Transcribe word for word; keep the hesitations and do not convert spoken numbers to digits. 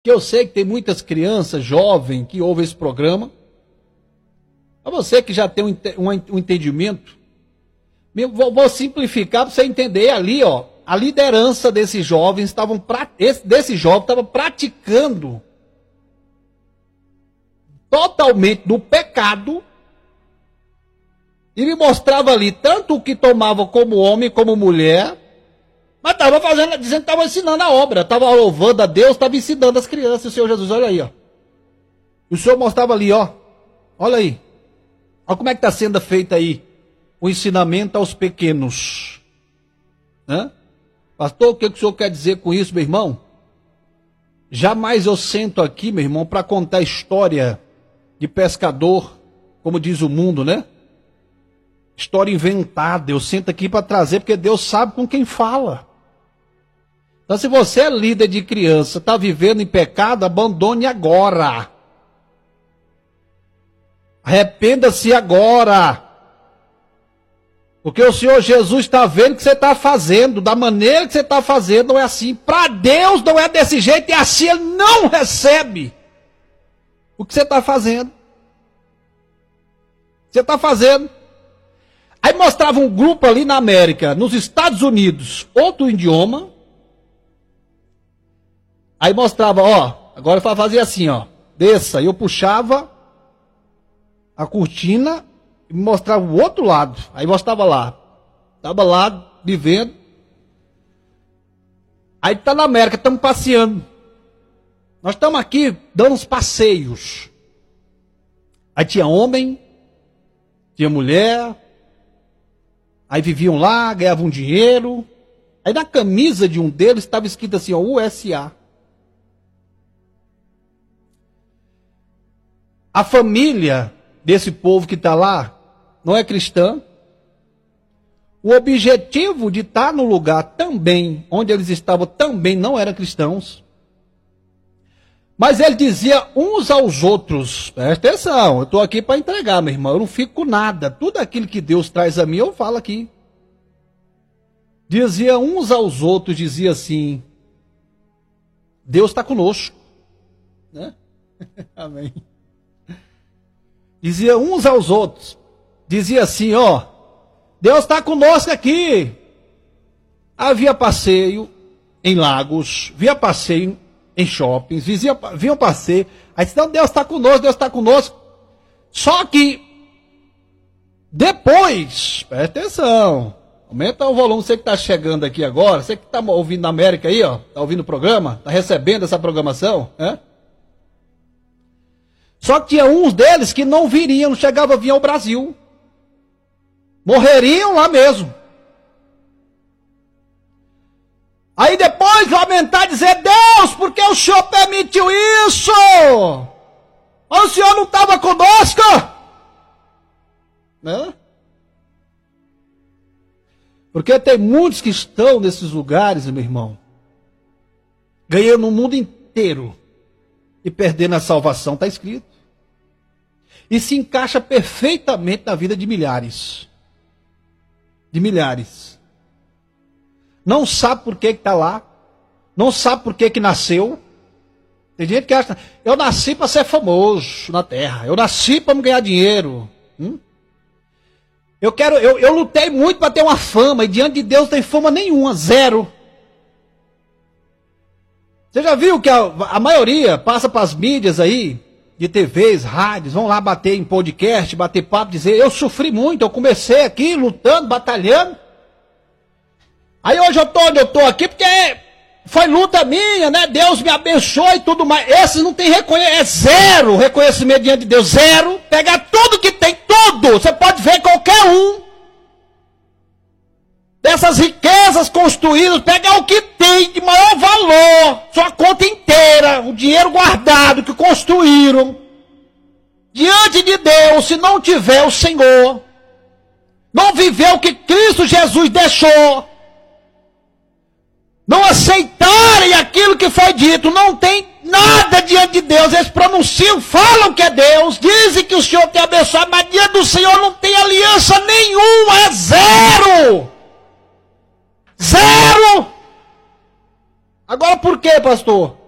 que eu sei que tem muitas crianças, jovens, que ouvem esse programa. Para você que já tem um, um, um entendimento, vou, vou simplificar para você entender ali, ó, a liderança desses jovens estavam, desse jovem estava praticando totalmente no pecado, e me mostrava ali tanto o que tomava como homem, como mulher, mas estava fazendo, dizendo que estava ensinando a obra, estava louvando a Deus, estava ensinando as crianças, o Senhor Jesus, olha aí, ó. O Senhor mostrava ali, ó, olha aí, olha como é que está sendo feito aí o ensinamento aos pequenos. Hã? Pastor, o que o senhor quer dizer com isso, meu irmão? Jamais eu sento aqui, meu irmão, para contar a história de pescador, como diz o mundo, né? História inventada. Eu sento aqui para trazer, porque Deus sabe com quem fala. Então, se você é líder de criança, está vivendo em pecado, abandone agora. Arrependa-se agora. Porque o Senhor Jesus está vendo o que você está fazendo, da maneira que você está fazendo, não é assim. Para Deus não é desse jeito, e assim Ele não recebe o que você está fazendo. Você está fazendo. Aí mostrava um grupo ali na América, nos Estados Unidos, outro idioma. Aí mostrava, ó, agora eu fazia assim, ó, desça, e eu puxava a cortina e me mostrava o outro lado. Aí mostrava lá, estava lá, vivendo. Aí tá na América, estamos passeando. Nós estamos aqui dando uns passeios. Aí tinha homem, tinha mulher, aí viviam lá, ganhavam dinheiro. Aí na camisa de um deles estava escrito assim, ó, U S A. A família desse povo que está lá não é cristã. O objetivo de estar no lugar também, onde eles estavam, também não eram cristãos. Mas ele dizia uns aos outros, presta atenção, eu estou aqui para entregar, meu irmão, eu não fico com nada. Tudo aquilo que Deus traz a mim, eu falo aqui. Dizia uns aos outros, dizia assim, Deus está conosco. Né? Amém. Dizia uns aos outros, dizia assim, ó, Deus está conosco aqui. Havia passeio em lagos, via passeio em shoppings, via, via passeio, aí disse, não, Deus está conosco, Deus está conosco. Só que, depois, presta atenção, aumenta o volume, você que está chegando aqui agora, você que está ouvindo na América aí, ó, está ouvindo o programa, está recebendo essa programação, né? Só que tinha uns deles que não viriam, não chegavam a vir ao Brasil. Morreriam lá mesmo. Aí depois lamentar e dizer, Deus, por que o Senhor permitiu isso? O Senhor não estava conosco? Né? Porque tem muitos que estão nesses lugares, meu irmão, ganhando o mundo inteiro e perdendo a salvação, está escrito. E se encaixa perfeitamente na vida de milhares. De milhares. Não sabe por que está lá. Não sabe por que que nasceu. Tem gente que acha, eu nasci para ser famoso na terra. Eu nasci para me ganhar dinheiro. Hum? Eu quero, eu, eu lutei muito para ter uma fama. E diante de Deus não tem fama nenhuma, zero. Você já viu que a, a maioria passa para as mídias aí, de T Vs, rádios, vão lá bater em podcast, bater papo, dizer, eu sofri muito, eu comecei aqui lutando, batalhando. Aí hoje eu tô onde eu tô aqui, porque foi luta minha, né? Deus me abençoe e tudo mais. Esses não tem reconhecimento, é zero reconhecimento diante de Deus, zero. Pegar tudo que tem, tudo, você pode ver qualquer um. Dessas riquezas construídas, pegar o que tem de maior valor, sua conta inteira, o dinheiro guardado que construíram, diante de Deus, se não tiver o Senhor, não viver o que Cristo Jesus deixou, não aceitarem aquilo que foi dito, não tem nada diante de Deus, eles pronunciam, falam que é Deus, dizem que o Senhor tem abençoado, mas diante do Senhor não tem aliança nenhuma, é zero. Zero! Agora por quê, pastor?